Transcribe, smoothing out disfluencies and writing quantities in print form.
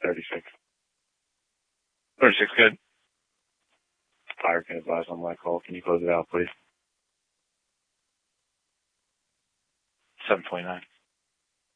36. 36 good. Fire can advise on my call. Can you close it out, please? 729.